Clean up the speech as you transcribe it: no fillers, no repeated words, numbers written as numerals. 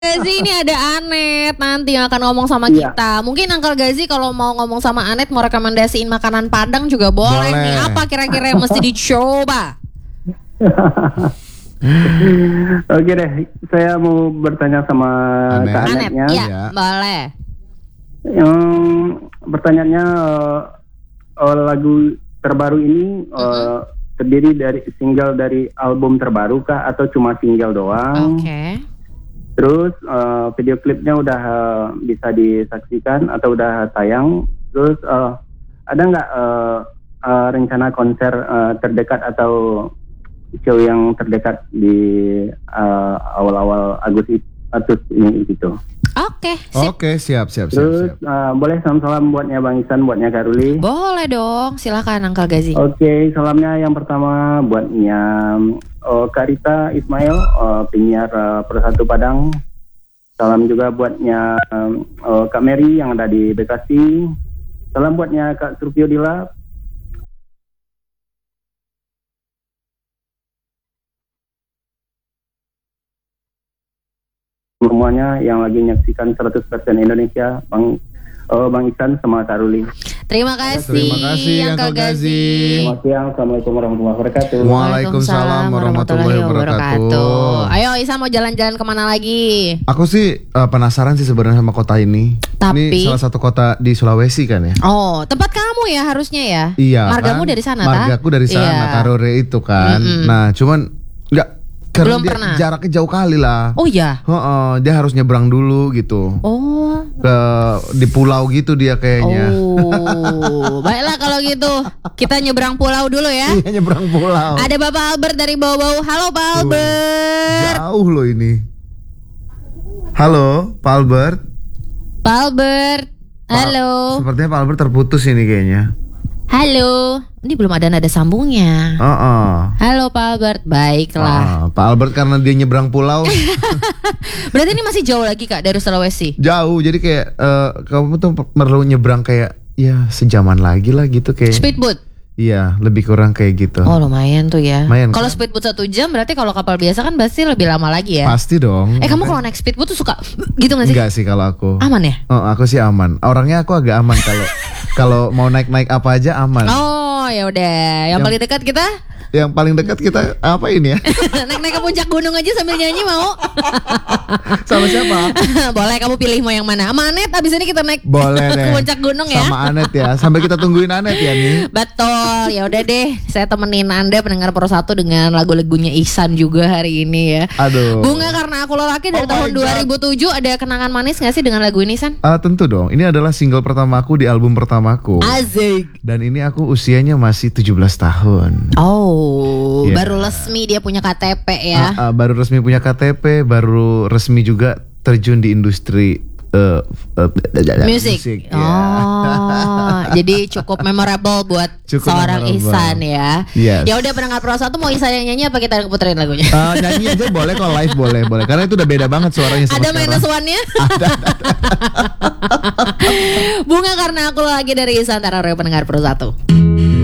Gazi, ini ada Anet nanti yang akan ngomong sama kita. Mungkin Uncle Gazi kalau mau ngomong sama Anet mau rekomendasiin makanan Padang juga boleh nih. Apa kira-kira yang mesti dicoba? Oke deh, saya mau bertanya sama Kak Anetnya. Ya, boleh. Yang pertanyaannya lagu terbaru ini terdiri dari single dari album terbaru kah atau cuma single doang? Oke. Terus video klipnya udah bisa disaksikan atau udah tayang. Terus ada nggak rencana konser terdekat atau show yang terdekat di awal-awal Agustus ini gitu? Oke, siap. Terus boleh salam-salam buatnya Bang Isan, buatnya Kak Ruli? Boleh dong, silakan Uncle Gazi. Oke, salamnya yang pertama buatnya Kak Rita Ismail, penyiar Persatu Padang. Salam juga buatnya Kak Mary yang ada di Bekasi. Salam buatnya Kak Surpio Dila. Semuanya yang lagi menyaksikan 100% Indonesia, Bang Isan sama Kak Ruli. Terima kasih Uncle Gazi. Selamat siang, Assalamualaikum warahmatullahi wabarakatuh. Waalaikumsalam warahmatullahi wabarakatuh. Ayo Isan mau jalan-jalan kemana lagi? Aku sih penasaran sih sebenarnya sama kota ini. Tapi ini salah satu kota di Sulawesi kan ya? Oh, tempat kamu ya harusnya ya? Iya. Margamu kan? dari sana, Margaku dari sana, Karore itu kan. Nah, cuman karena belum dia pernah. Jaraknya jauh kali lah. Oh ya. Dia harus nyebrang dulu gitu. Oh. Di pulau gitu dia kayaknya. Oh, baiklah kalau gitu kita nyebrang pulau dulu ya. Iya, nyebrang pulau. Ada Bapak Albert dari Bau-Bau. Halo Pak Albert. Jauh loh ini. Halo Pak Albert. Pak Albert. Halo. Sepertinya Pak Albert terputus ini kayaknya. Halo. Ini belum ada nada sambungnya. Halo Pak Albert. Baiklah. Pak Albert karena dia nyebrang pulau. Berarti ini masih jauh lagi Kak dari Sulawesi? Jauh. Jadi kayak kamu tuh perlu nyebrang kayak ya sejaman lagi lah gitu kayak. Speedboat? Iya, lebih kurang kayak gitu. Oh lumayan tuh ya. Kalau kan? speedboat 1 jam berarti kalau kapal biasa kan pasti lebih lama lagi ya. Pasti dong. Kamu kalau naik speedboat tuh suka gitu gak sih? Enggak sih kalau aku. Aman ya? Aku sih aman. Orangnya aku agak aman kalau mau naik apa aja aman. Oh ya udah. Yang paling dekat kita? Yang paling dekat kita apa ini ya? Naik ke puncak gunung aja sambil nyanyi mau? Sama siapa? Boleh, kamu pilih mau yang mana? Sama Anet, abis ini kita naik boleh ke puncak gunung ya. Sama Anet ya. Sampai kita tungguin Anet ya nih. Betul. Ya udah deh, saya temenin Anda pendengar Pro 1 dengan lagu-lagunya Ihsan juga hari ini ya. Aduh. Bunga Karena Aku Lelaki dari tahun 2007. Ada kenangan manis gak sih dengan lagu ini, San? Tentu dong. Ini adalah single pertamaku di album pertamaku. Asik. Dan ini aku usianya masih 17 tahun. Baru resmi dia punya KTP ya. Baru resmi punya KTP, baru resmi juga terjun di industri musik. Jadi cukup memorable buat seorang Ihsan ya. Yes. Ya udah pendengar Pro 1 mau Ihsan yang nyanyi apa kita puterin lagunya? Nyanyi aja boleh, kalau live boleh. Karena itu udah beda banget suaranya sama ada sekarang. minus one-nya? Ada. Bunga Karena Aku Lagi dari Ihsan Tarare pendengar Pro 1.